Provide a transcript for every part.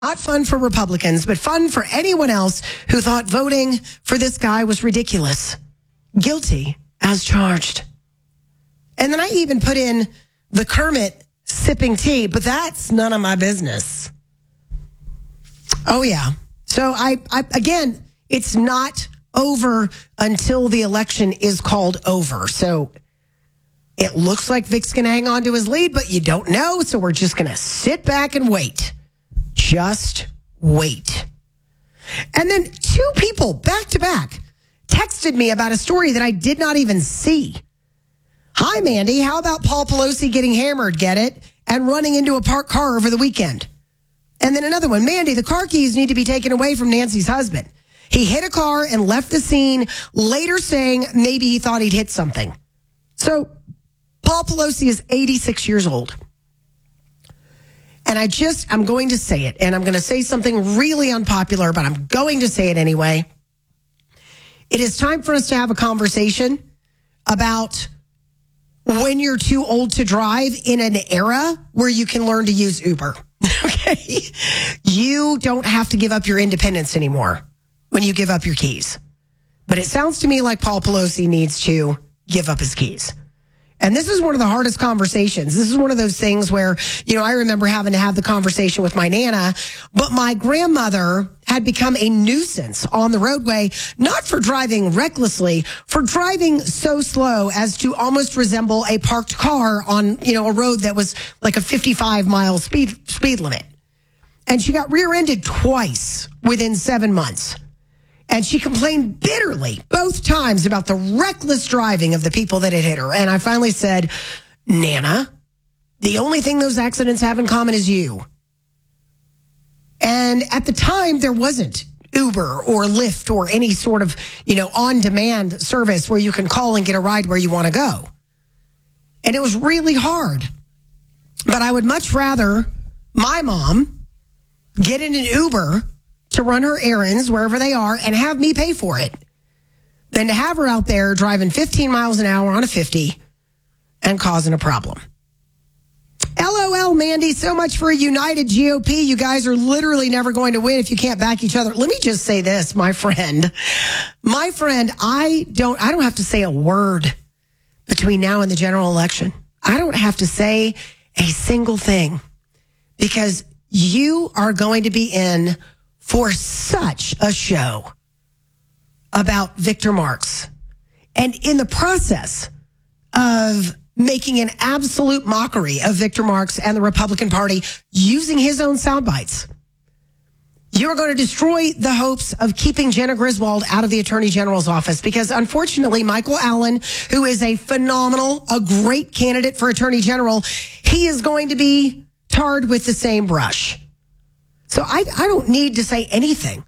Not fun for Republicans, but fun for anyone else who thought voting for this guy was ridiculous. Guilty as charged. And then I even put in the Kermit sipping tea, but that's none of my business. Oh, yeah. So again, it's not over until the election is called over. So it looks like Vic's going to hang on to his lead, but you don't know. So we're just going to sit back and wait. Just wait. And then two people back to back texted me about a story that I did not even see. Hi, Mandy. How about Paul Pelosi getting hammered, get it, and running into a parked car over the weekend? And then another one. Mandy, the car keys need to be taken away from Nancy's husband. He hit a car and left the scene, later saying maybe he thought he'd hit something. So Paul Pelosi is 86 years old. And I'm going to say it, and I'm going to say something really unpopular, but I'm going to say it anyway. It is time for us to have a conversation about when you're too old to drive in an era where you can learn to use Uber. Okay? You don't have to give up your independence anymore when you give up your keys. But it sounds to me like Paul Pelosi needs to give up his keys. And this is one of the hardest conversations. This is one of those things where, I remember having to have the conversation with my Nana, but my grandmother had become a nuisance on the roadway, not for driving recklessly, for driving so slow as to almost resemble a parked car on, a road that was like a 55-mile speed limit. And she got rear-ended twice within 7 months. And she complained bitterly both times about the reckless driving of the people that had hit her. And I finally said, Nana, the only thing those accidents have in common is you. And at the time, there wasn't Uber or Lyft or any sort of, on-demand service where you can call and get a ride where you want to go. And it was really hard. But I would much rather my mom get in an Uber to run her errands wherever they are and have me pay for it than to have her out there driving 15 miles an hour on a 50 and causing a problem. LOL, Mandy, so much for a united GOP. You guys are literally never going to win if you can't back each other. Let me just say this, my friend. I don't have to say a word between now and the general election. I don't have to say a single thing because you are going to be in for such a show about Victor Marx. And in the process of making an absolute mockery of Victor Marx and the Republican Party using his own sound bites, you're going to destroy the hopes of keeping Jenna Griswold out of the Attorney General's office because unfortunately, Michael Allen, who is a great candidate for Attorney General, he is going to be tarred with the same brush. So I don't need to say anything.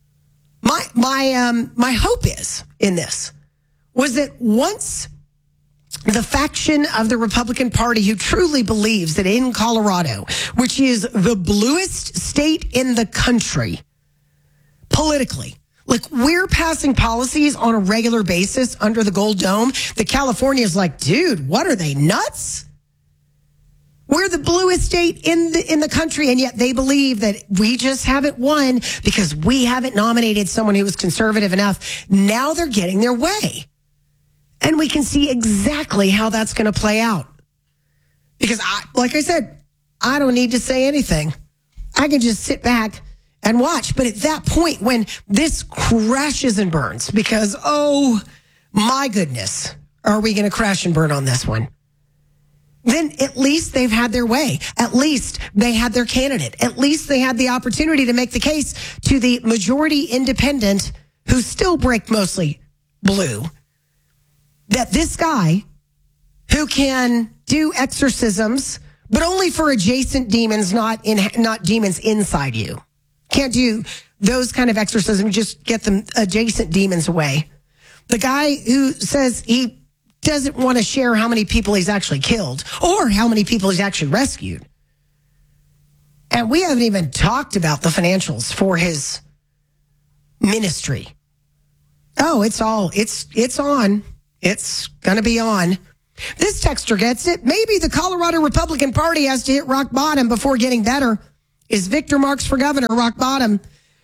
My hope is in this was that once the faction of the Republican Party who truly believes that in Colorado, which is the bluest state in the country, politically, like we're passing policies on a regular basis under the Gold Dome, that California is like, dude, what are they, nuts? We're the bluest state in the country, and yet they believe that we just haven't won because we haven't nominated someone who was conservative enough. Now they're getting their way. And we can see exactly how that's going to play out. Because, like I said, I don't need to say anything. I can just sit back and watch. But at that point, when this crashes and burns, because, oh, my goodness, are we going to crash and burn on this one? Then at least they've had their way. At least they had their candidate. At least they had the opportunity to make the case to the majority independent who still break mostly blue, that this guy who can do exorcisms, but only for adjacent demons, not demons inside you. Can't do those kind of exorcisms, just get them adjacent demons away. The guy who says he doesn't want to share how many people he's actually killed or how many people he's actually rescued. And we haven't even talked about the financials for his ministry. Oh, it's on. It's going to be on. This texter gets it. Maybe the Colorado Republican Party has to hit rock bottom before getting better. Is Victor Marx for governor rock bottom?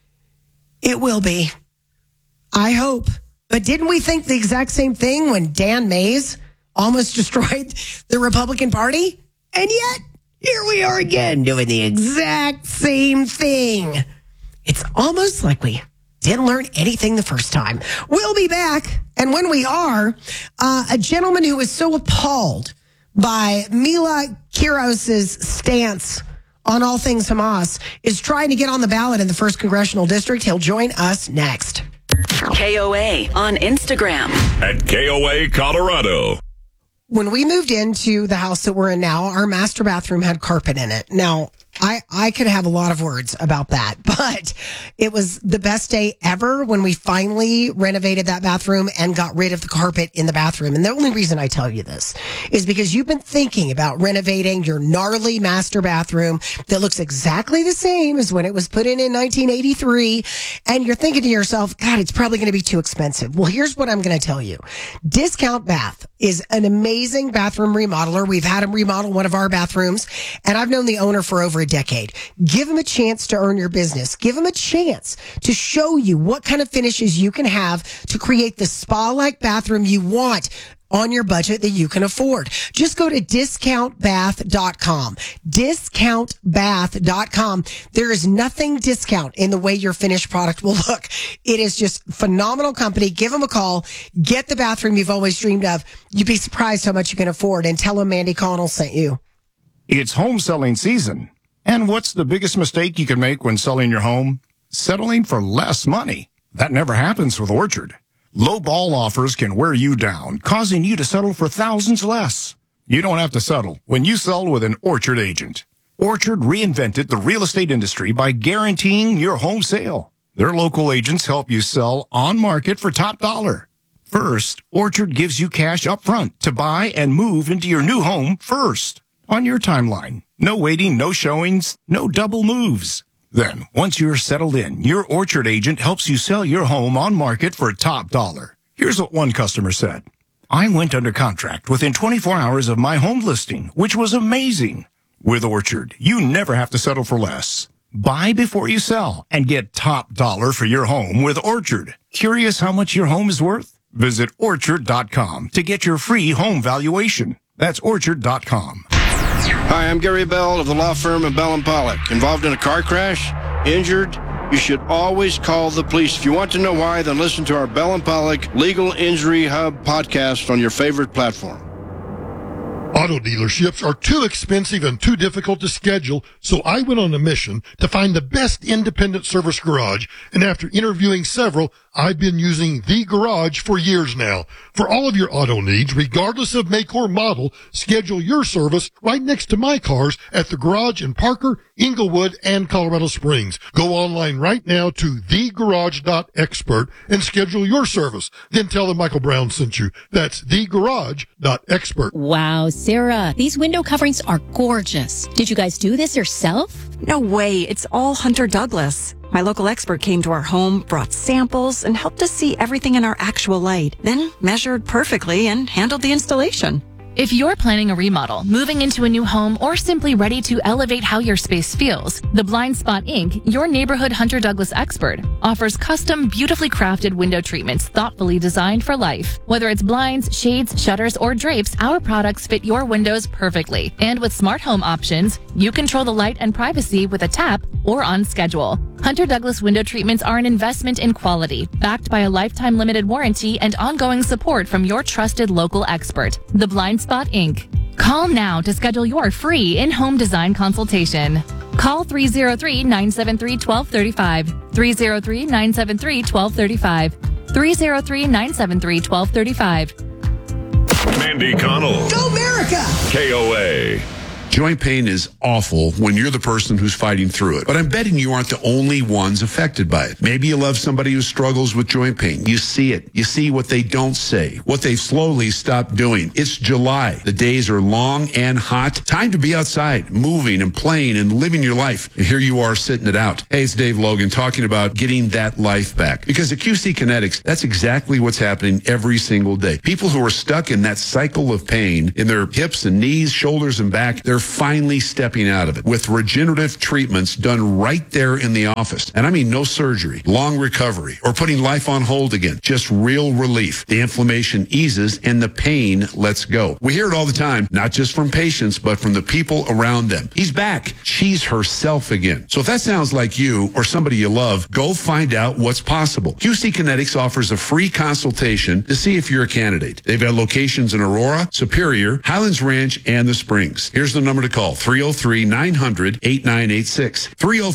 It will be. I hope. But didn't we think the exact same thing when Dan Mays almost destroyed the Republican Party? And yet, here we are again doing the exact same thing. It's almost like we didn't learn anything the first time. We'll be back. And when we are, a gentleman who is so appalled by Mila Kiros's stance on all things Hamas is trying to get on the ballot in the 1st Congressional District. He'll join us next. KOA on Instagram. At KOA Colorado. When we moved into the house that we're in now, our master bathroom had carpet in it. Now, I could have a lot of words about that, but it was the best day ever when we finally renovated that bathroom and got rid of the carpet in the bathroom. And the only reason I tell you this is because you've been thinking about renovating your gnarly master bathroom that looks exactly the same as when it was put in 1983. And you're thinking to yourself, God, it's probably going to be too expensive. Well, here's what I'm going to tell you. Discount Bath is an amazing bathroom remodeler. We've had him remodel one of our bathrooms, and I've known the owner for over a decade. Give him a chance to earn your business. Give him a chance to show you what kind of finishes you can have to create the spa-like bathroom you want on your budget that you can afford. Just go to discountbath.com. Discountbath.com. There is nothing discount in the way your finished product will look. It is just phenomenal company. Give them a call. Get the bathroom you've always dreamed of. You'd be surprised how much you can afford, and tell them Mandy Connell sent you. It's home selling season. And what's the biggest mistake you can make when selling your home? Settling for less money. That never happens with Orchard. Low ball offers can wear you down, causing you to settle for thousands less. You don't have to settle when you sell with an Orchard agent. Orchard reinvented the real estate industry by guaranteeing your home sale. Their local agents help you sell on market for top dollar. First, Orchard gives you cash up front to buy and move into your new home first on your timeline. No waiting, no showings, no double moves. Then, once you're settled in, your Orchard agent helps you sell your home on market for top dollar. Here's what one customer said. I went under contract within 24 hours of my home listing, which was amazing. With Orchard, you never have to settle for less. Buy before you sell and get top dollar for your home with Orchard. Curious how much your home is worth? Visit Orchard.com to get your free home valuation. That's Orchard.com. Hi, I'm Gary Bell of the law firm of Bell & Pollock. Involved in a car crash? Injured? You should always call the police. If you want to know why, then listen to our Bell & Pollock Legal Injury Hub podcast on your favorite platform. Auto dealerships are too expensive and too difficult to schedule, so I went on a mission to find the best independent service garage, and after interviewing several, I've been using The Garage for years now. For all of your auto needs, regardless of make or model, schedule your service right next to my cars at The Garage in Parker, Inglewood, and Colorado Springs. Go online right now to thegarage.expert and schedule your service. Then tell them Michael Brown sent you. That's thegarage.expert. Wow, Sarah, these window coverings are gorgeous. Did you guys do this yourself? No way. It's all Hunter Douglas. My local expert came to our home, brought samples, and helped us see everything in our actual light. Then measured perfectly and handled the installation. If you're planning a remodel, moving into a new home, or simply ready to elevate how your space feels, the Blind Spot Inc., your neighborhood Hunter Douglas expert, offers custom, beautifully crafted window treatments thoughtfully designed for life. Whether it's blinds, shades, shutters, or drapes, our products fit your windows perfectly. And with smart home options, you control the light and privacy with a tap or on schedule. Hunter Douglas window treatments are an investment in quality, backed by a lifetime limited warranty and ongoing support from your trusted local expert, the Blind Spot Inc. Call now to schedule your free in-home design consultation. Call 303-973-1235, 303-973-1235, 303-973-1235. Mandy Connell. Go America! KOA. Joint pain is awful when you're the person who's fighting through it. But I'm betting you aren't the only ones affected by it. Maybe you love somebody who struggles with joint pain. You see it. You see what they don't say, what they've slowly stopped doing. It's July. The days are long and hot. Time to be outside, moving and playing and living your life. And here you are sitting it out. Hey, it's Dave Logan talking about getting that life back. Because at QC Kinetics, that's exactly what's happening every single day. People who are stuck in that cycle of pain in their hips and knees, shoulders and back, they're finally stepping out of it with regenerative treatments done right there in the office. And I mean no surgery, long recovery, or putting life on hold again. Just real relief. The inflammation eases and the pain lets go. We hear it all the time, not just from patients, but from the people around them. He's back. She's herself again. So if that sounds like you or somebody you love, go find out what's possible. QC Kinetics offers a free consultation to see if you're a candidate. They've got locations in Aurora, Superior, Highlands Ranch, and the Springs. Here's the number to call, 303-900-8986.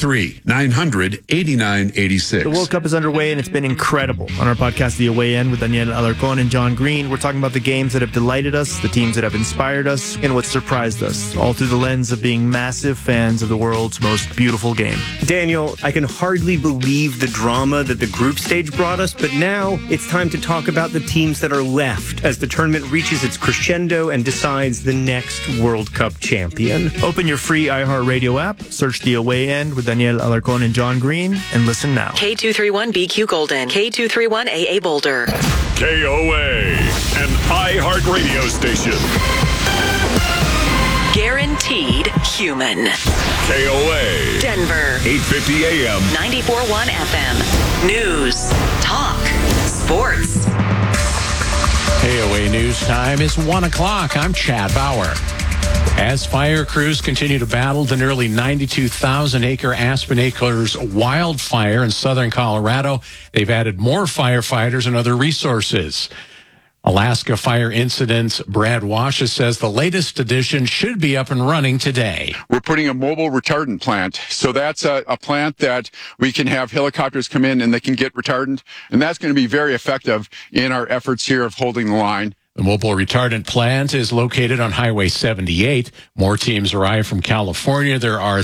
303-900-8986. The World Cup is underway, and it's been incredible. On our podcast, The Away End, with Daniel Alarcon and John Green, we're talking about the games that have delighted us, the teams that have inspired us, and what surprised us, all through the lens of being massive fans of the world's most beautiful game. Daniel, I can hardly believe the drama that the group stage brought us, but now it's time to talk about the teams that are left as the tournament reaches its crescendo and decides the next World Cup champion. Open your free iHeartRadio app, search The Away End with Daniel Alarcon and John Green, and listen now. K231BQ Golden, K231AA Boulder. KOA, an iHeartRadio station. Guaranteed human. KOA. Denver. 850 AM. 94.1 FM. News. Talk. Sports. KOA News Time is 1 o'clock. I'm Chad Bauer. As fire crews continue to battle the nearly 92,000-acre Aspen Acres wildfire in southern Colorado, they've added more firefighters and other resources. Alaska Fire Incidents Brad Washes says the latest edition should be up and running today. We're putting a mobile retardant plant. So that's a plant that we can have helicopters come in and they can get retardant. And that's going to be very effective in our efforts here of holding the line. The mobile retardant plant is located on Highway 78. More teams arrive from California. There are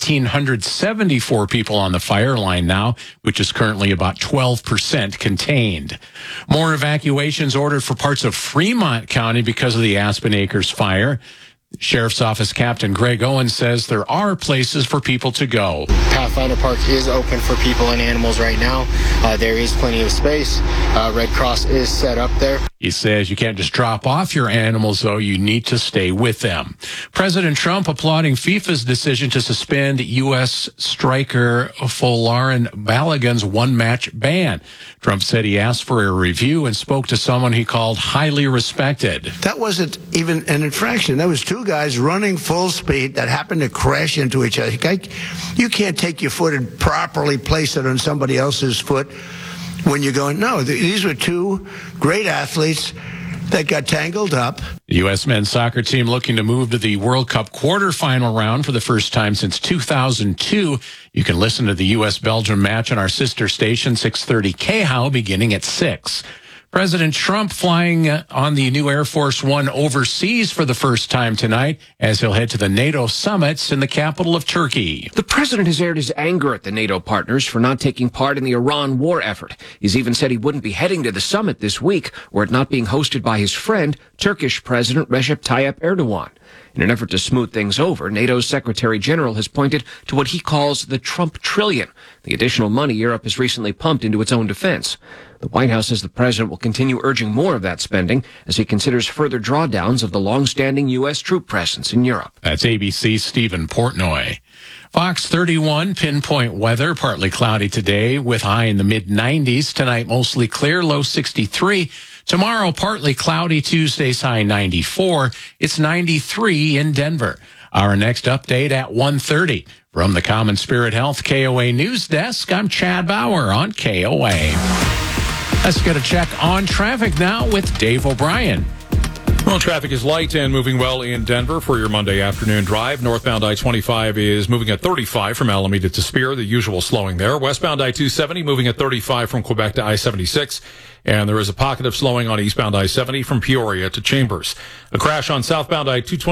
1,374 people on the fire line now, which is currently about 12% contained. More evacuations ordered for parts of Fremont County because of the Aspen Acres fire. Sheriff's Office Captain Greg Owens says there are places for people to go. Pathfinder Park is open for people and animals right now. There is plenty of space. Red Cross is set up there. He says you can't just drop off your animals, though. You need to stay with them. President Trump applauding FIFA's decision to suspend U.S. striker Folarin Balogun's one-match ban. Trump said he asked for a review and spoke to someone he called highly respected. That wasn't even an infraction. That was two guys running full speed that happened to crash into each other. You can't take your foot and properly place it on somebody else's foot when you're going, no, these were two great athletes that got tangled up. The U.S. men's soccer team looking to move to the World Cup quarterfinal round for the first time since 2002. You can listen to the U.S.-Belgium match on our sister station, 630 KHOW, beginning at 6. President Trump flying on the new Air Force One overseas for the first time tonight as he'll head to the NATO summits in the capital of Turkey. The president has aired his anger at the NATO partners for not taking part in the Iran war effort. He's even said he wouldn't be heading to the summit this week were it not being hosted by his friend, Turkish President Recep Tayyip Erdogan. In an effort to smooth things over, NATO's Secretary General has pointed to what he calls the Trump trillion, the additional money Europe has recently pumped into its own defense. The White House says the president will continue urging more of that spending as he considers further drawdowns of the long-standing U.S. troop presence in Europe. That's ABC's Stephen Portnoy. Fox 31, pinpoint weather, partly cloudy today with high in the mid-90s. Tonight, mostly clear, low 63. Tomorrow, partly cloudy, Tuesday's high 94. It's 93 in Denver. Our next update at 1:30. From the Common Spirit Health KOA News Desk, I'm Chad Bauer on KOA. Let's get a check on traffic now with Dave O'Brien. Well, traffic is light and moving well in Denver for your Monday afternoon drive. Northbound I-25 is moving at 35 from Alameda to Spear, the usual slowing there. Westbound I-270 moving at 35 from Quebec to I-76. And there is a pocket of slowing on eastbound I-70 from Peoria to Chambers. A crash on southbound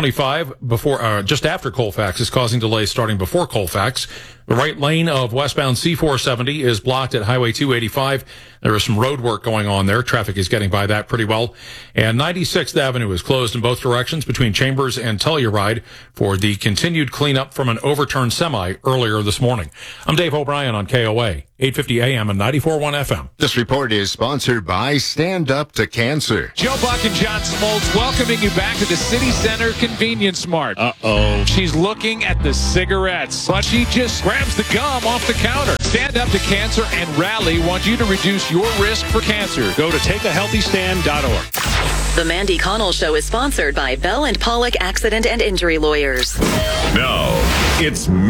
I-225 just after Colfax is causing delays starting before Colfax. The right lane of westbound C-470 is blocked at Highway 285. There is some road work going on there. Traffic is getting by that pretty well. And 96th Avenue is closed in both directions between Chambers and Telluride for the continued cleanup from an overturned semi earlier this morning. I'm Dave O'Brien on KOA, 850 AM and 94.1 FM. This report is sponsored Sponsored by Stand Up to Cancer. Joe Buck and John Smoltz welcoming you back to the City Center Convenience Mart. Uh-oh. She's looking at the cigarettes, but she just grabs the gum off the counter. Stand Up to Cancer and Rally want you to reduce your risk for cancer. Go to takeahealthystand.org. The Mandy Connell Show is sponsored by Bell and Pollock Accident and Injury Lawyers. Now, it's